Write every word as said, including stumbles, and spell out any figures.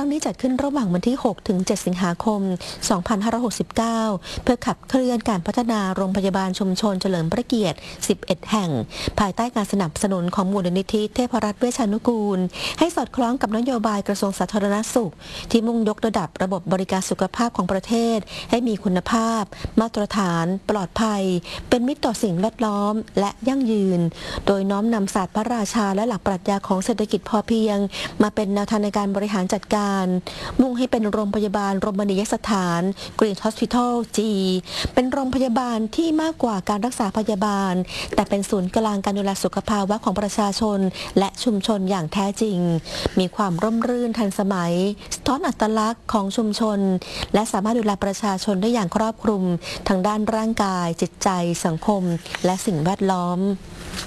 งนี้จัดขึ้นระหว่างวันที่ หกถึงเจ็ด สิงหาคม สองพันห้าร้อยหกสิบเก้า เพื่อขับเคลื่อนการพัฒนาโรงพยาบาลชุมชนเฉลิมพระเกียรติ สิบเอ็ด แห่ง ภายใต้การสนับสนุนของมูลนิธิเทพรัตน์เวชานุกูลให้สอดคล้องกับนโยบายกระทรวงสาธารณสุขที่มุ่งยกระดับระบบบริการสุขภาพของประเทศให้มีคุณภาพมาตรฐานปลอดภัยเป็นมิตรต่อสิ่งแวดล้อมและยั่งยืนโดยน้อมนำศาสตร์พระราชาและหลักปรัชญาของเศรษฐกิจพอเพียงมาเป็นแนวทางในการบริหารจัดการมุ่งให้เป็นโรงพยาบาลโรมนียสถาน Green Hospital จี เป็นโรงพยาบาลที่มากกว่าการรักษาพยาบาลแต่เป็นศูนย์กลางการดูแลสุขภาวะของประชาชนและชุมชนอย่างแท้จริงมีความร่มรื่นทันสมัยสะท้อนอัตลักษณ์ของชุมชนและสามารถดูแลประชาชนได้อย่างครอบคลุมทั้งด้านร่างกายจิตใจสังคมและสิ่งแวดล้อม